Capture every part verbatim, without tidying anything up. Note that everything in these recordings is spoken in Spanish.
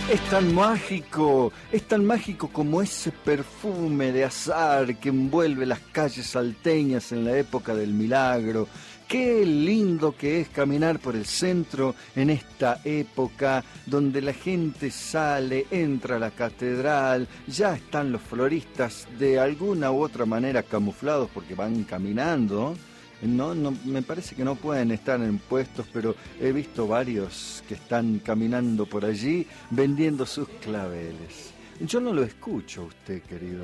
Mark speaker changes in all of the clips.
Speaker 1: Es tan mágico, es tan mágico como ese perfume de azahar que envuelve las calles salteñas en la época del milagro. Qué lindo que es caminar por el centro en esta época donde la gente sale, entra a la catedral, ya están los floristas de alguna u otra manera camuflados porque van caminando. No, no, me parece que no pueden estar en puestos, pero he visto varios que están caminando por allí vendiendo sus claveles. Yo no lo escucho, usted, querido.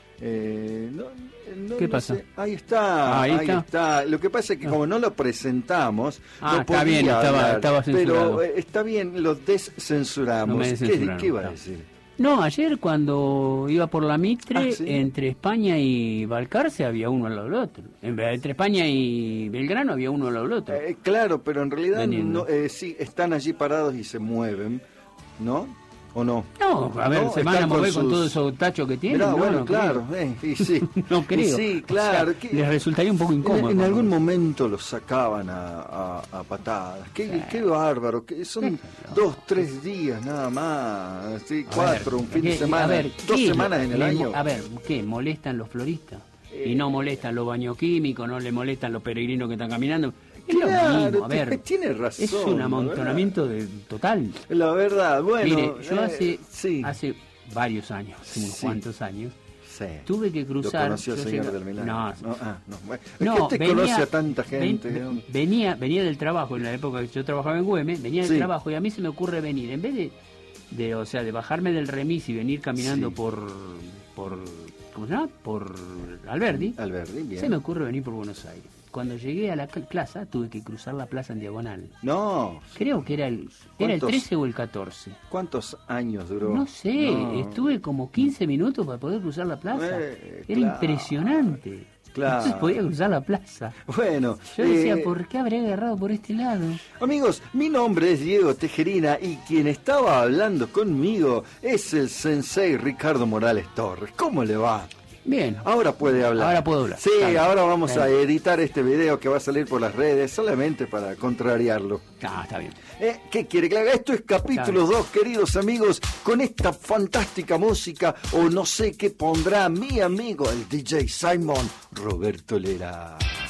Speaker 1: Eh, no, no,
Speaker 2: ¿Qué
Speaker 1: no
Speaker 2: pasa?
Speaker 1: sé. Ahí está,
Speaker 2: ahí,
Speaker 1: ahí
Speaker 2: está.
Speaker 1: está. Lo que pasa es que como no lo presentamos,
Speaker 2: ah,
Speaker 1: no
Speaker 2: está bien, estaba,
Speaker 1: hablar,
Speaker 2: estaba censurado.
Speaker 1: pero eh, está bien, lo descensuramos.
Speaker 2: No me
Speaker 1: ¿Qué,
Speaker 2: descensuraron,
Speaker 1: ¿Qué iba a
Speaker 2: claro.
Speaker 1: decir?
Speaker 2: No, ayer cuando iba por la Mitre,
Speaker 1: Ah, ¿sí?
Speaker 2: entre España y Balcarce había uno al lado del otro. En vez- Entre España y Belgrano había uno al lado del otro.
Speaker 1: Eh, claro, pero en realidad
Speaker 2: Vendiendo.
Speaker 1: no, eh, sí, están allí parados y se mueven, ¿no? ¿O no?
Speaker 2: No, a ver,
Speaker 1: No,
Speaker 2: se van a
Speaker 1: están
Speaker 2: mover con
Speaker 1: sus-
Speaker 2: todos esos tachos que tienen.
Speaker 1: Mirá,
Speaker 2: no,
Speaker 1: bueno,
Speaker 2: no
Speaker 1: claro,
Speaker 2: creo.
Speaker 1: eh, y sí.
Speaker 2: No creo.
Speaker 1: Y sí,
Speaker 2: O
Speaker 1: claro.
Speaker 2: sea,
Speaker 1: que-
Speaker 2: les resultaría un poco incómodo.
Speaker 1: En, en algún
Speaker 2: ¿no?
Speaker 1: momento los sacaban a, a, a patadas. Qué,
Speaker 2: Sí.
Speaker 1: qué bárbaro. Que son
Speaker 2: Sí.
Speaker 1: dos, tres días nada más. Sí,
Speaker 2: A
Speaker 1: cuatro,
Speaker 2: ver,
Speaker 1: un fin de
Speaker 2: ¿qué-
Speaker 1: semana.
Speaker 2: a ver,
Speaker 1: dos
Speaker 2: ¿qué
Speaker 1: semanas en el
Speaker 2: le-
Speaker 1: año.
Speaker 2: A ver, ¿qué? ¿Molestan los floristas?
Speaker 1: Eh.
Speaker 2: Y no molestan los baños químicos, no le molestan los peregrinos que están caminando. Es
Speaker 1: Claro,
Speaker 2: lo mismo, a ver.
Speaker 1: tiene razón.
Speaker 2: Es un
Speaker 1: la
Speaker 2: amontonamiento de total.
Speaker 1: verdad. La verdad, bueno.
Speaker 2: Mire, yo
Speaker 1: eh,
Speaker 2: hace,
Speaker 1: sí,
Speaker 2: hace varios años, hace unos
Speaker 1: Sí.
Speaker 2: cuantos años,
Speaker 1: sí.
Speaker 2: tuve que cruzar.
Speaker 1: ¿Lo conoció el
Speaker 2: yo
Speaker 1: señor
Speaker 2: llega-
Speaker 1: del Milagro?
Speaker 2: No,
Speaker 1: no, ah, no. Bueno, es
Speaker 2: no,
Speaker 1: que usted
Speaker 2: venía-
Speaker 1: conoce a tanta gente.
Speaker 2: ven-
Speaker 1: ¿no?
Speaker 2: venía, venía del trabajo, en la época que yo trabajaba en Güemes, venía del
Speaker 1: Sí.
Speaker 2: trabajo y a mí se me ocurre venir, en vez de, de o sea, de bajarme del remis y venir caminando
Speaker 1: Sí.
Speaker 2: por, por, ¿cómo se llama? Por Alberdi,
Speaker 1: Alberdi, bien.
Speaker 2: se me ocurre venir por Buenos Aires. Cuando llegué a la cl- plaza, tuve que cruzar la plaza en diagonal.
Speaker 1: No.
Speaker 2: Creo que era el, era el
Speaker 1: ¿Cuántos?
Speaker 2: trece o el catorce.
Speaker 1: ¿Cuántos años duró?
Speaker 2: No sé,
Speaker 1: No.
Speaker 2: estuve como quince minutos para poder cruzar la plaza.
Speaker 1: Eh,
Speaker 2: Era
Speaker 1: claro.
Speaker 2: impresionante.
Speaker 1: Claro.
Speaker 2: No se podía cruzar la plaza.
Speaker 1: Bueno,
Speaker 2: Yo decía,
Speaker 1: eh,
Speaker 2: ¿por qué habré agarrado por este lado?
Speaker 1: amigos, mi nombre es Diego Tejerina y quien estaba hablando conmigo es el sensei Ricardo Morales Torres. ¿Cómo le va?
Speaker 2: Bien.
Speaker 1: Ahora puede hablar.
Speaker 2: Ahora puedo hablar.
Speaker 1: Sí,
Speaker 2: Está
Speaker 1: ahora
Speaker 2: bien.
Speaker 1: vamos
Speaker 2: Está
Speaker 1: a
Speaker 2: bien.
Speaker 1: editar este video que va a salir por las redes solamente para contrariarlo.
Speaker 2: Ah, está bien.
Speaker 1: Eh, ¿Qué quiere que le haga? Esto es capítulo dos, queridos amigos, con esta fantástica música, o no sé qué pondrá mi amigo, el D J Simon Roberto Lera.